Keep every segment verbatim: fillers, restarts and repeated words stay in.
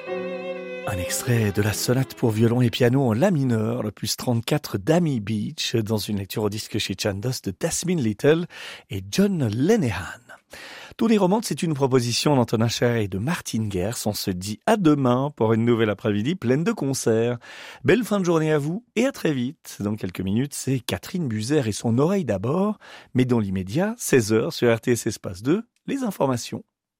Un extrait de la sonate pour violon et piano en la mineur, le plus trente-quatre d'Amy Beach, dans une lecture au disque chez Chandos de Desmond Little et John Lenehan. Tous les romans, c'est une proposition d'Antonin Cher et de Martine Gers. On se dit à demain pour une nouvelle après-midi pleine de concerts. Belle fin de journée à vous et à très vite. Dans quelques minutes, c'est Catherine Buzer et son oreille d'abord. Mais dans l'immédiat, seize heures sur R T S Espace deux, les informations.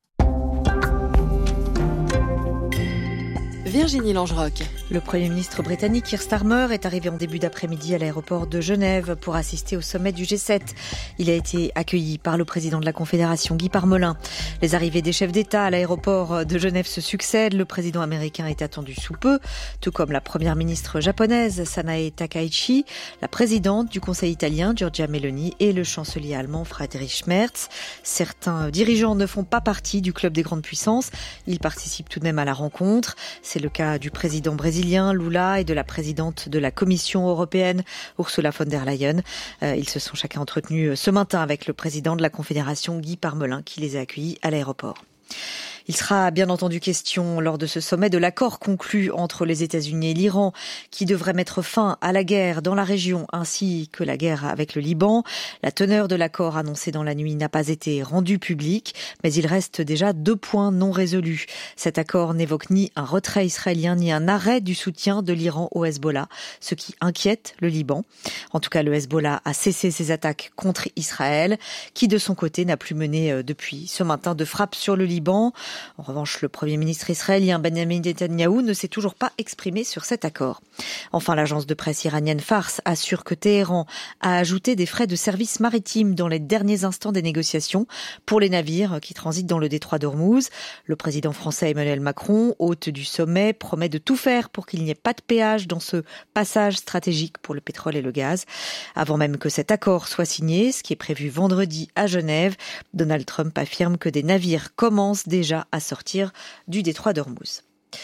Virginie Langerock. Le Premier ministre britannique Keir Starmer est arrivé en début d'après-midi à l'aéroport de Genève pour assister au sommet du G sept. Il a été accueilli par le président de la Confédération, Guy Parmelin. Les arrivées des chefs d'État à l'aéroport de Genève se succèdent. Le président américain est attendu sous peu, tout comme la première ministre japonaise, Sanae Takaichi, la présidente du Conseil italien, Giorgia Meloni, et le chancelier allemand, Friedrich Merz. Certains dirigeants ne font pas partie du club des grandes puissances. Ils participent tout de même à la rencontre. C'est le cas du président brésilien Lula et de la présidente de la Commission européenne Ursula von der Leyen. Euh, ils se sont chacun entretenus ce matin avec le président de la Confédération Guy Parmelin qui les a accueillis à l'aéroport. Il sera bien entendu question lors de ce sommet de l'accord conclu entre les États-Unis et l'Iran qui devrait mettre fin à la guerre dans la région ainsi que la guerre avec le Liban. La teneur de l'accord annoncé dans la nuit n'a pas été rendue publique, mais il reste déjà deux points non résolus. Cet accord n'évoque ni un retrait israélien ni un arrêt du soutien de l'Iran au Hezbollah, ce qui inquiète le Liban. En tout cas, le Hezbollah a cessé ses attaques contre Israël, qui de son côté n'a plus mené depuis ce matin de frappe sur le Liban. En revanche, le Premier ministre israélien Benjamin Netanyahou ne s'est toujours pas exprimé sur cet accord. Enfin, l'agence de presse iranienne Fars assure que Téhéran a ajouté des frais de service maritime dans les derniers instants des négociations pour les navires qui transitent dans le détroit d'Ormuz. Le président français Emmanuel Macron, hôte du sommet, promet de tout faire pour qu'il n'y ait pas de péage dans ce passage stratégique pour le pétrole et le gaz. Avant même que cet accord soit signé, ce qui est prévu vendredi à Genève, Donald Trump affirme que des navires commencent déjà à sortir du détroit d'Ormuz.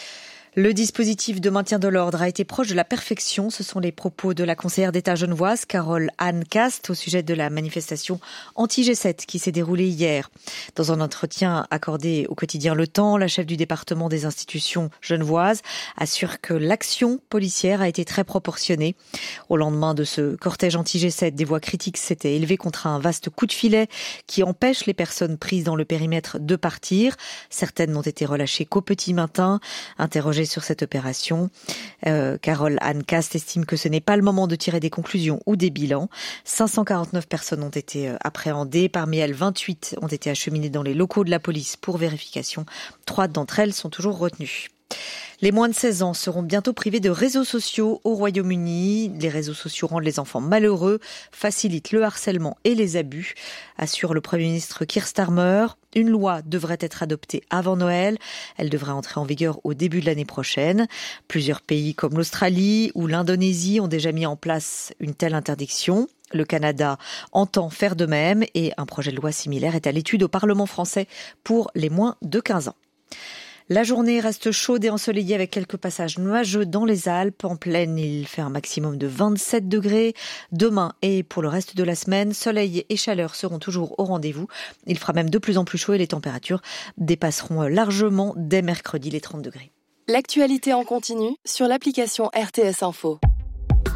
Le dispositif de maintien de l'ordre a été proche de la perfection. Ce sont les propos de la conseillère d'État genevoise, Carole Anne Cast, au sujet de la manifestation anti-G sept qui s'est déroulée hier. Dans un entretien accordé au quotidien Le Temps, la chef du département des institutions genevoises assure que l'action policière a été très proportionnée. Au lendemain de ce cortège anti-G sept, des voix critiques s'étaient élevées contre un vaste coup de filet qui empêche les personnes prises dans le périmètre de partir. Certaines n'ont été relâchées qu'au petit matin. Interrogée sur cette opération, euh, Carole Anne Cast estime que ce n'est pas le moment de tirer des conclusions ou des bilans. cinq cent quarante-neuf personnes ont été appréhendées. Parmi elles, vingt-huit ont été acheminées dans les locaux de la police pour vérification. Trois d'entre elles sont toujours retenues. Les moins de seize ans seront bientôt privés de réseaux sociaux au Royaume-Uni. Les réseaux sociaux rendent les enfants malheureux, facilitent le harcèlement et les abus, assure le Premier ministre Keir Starmer. Une loi devrait être adoptée avant Noël. Elle devrait entrer en vigueur au début de l'année prochaine. Plusieurs pays comme l'Australie ou l'Indonésie ont déjà mis en place une telle interdiction. Le Canada entend faire de même et un projet de loi similaire est à l'étude au Parlement français pour les moins de quinze ans. La journée reste chaude et ensoleillée avec quelques passages nuageux dans les Alpes. En plaine, il fait un maximum de vingt-sept degrés. Demain et pour le reste de la semaine, soleil et chaleur seront toujours au rendez-vous. Il fera même de plus en plus chaud et les températures dépasseront largement dès mercredi les trente degrés. L'actualité en continu sur l'application R T S Info.